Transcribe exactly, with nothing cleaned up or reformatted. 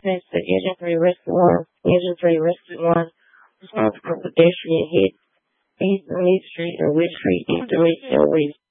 Defense to Agent three Rescue one. Agent three Rescue one. Responsible for pedestrian hit. East Street and West Street. East Street and West.